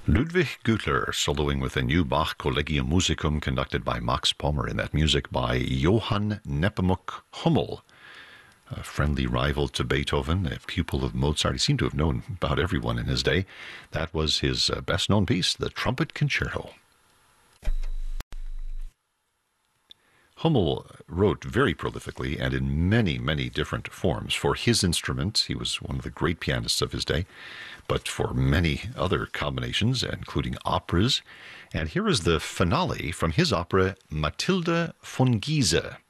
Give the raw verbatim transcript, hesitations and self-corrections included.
Ludwig Gütler soloing with a new Bach Collegium Musicum conducted by Max Pommer, in that music by Johann Nepomuk Hummel, a friendly rival to Beethoven, a pupil of Mozart. He seemed to have known about everyone in his day. That was his uh, best-known piece, the Trumpet Concerto. Hummel wrote very prolifically and in many, many different forms. For his instrument, he was one of the great pianists of his day, but for many other combinations, including operas. And here is the finale from his opera, Mathilde von Giese.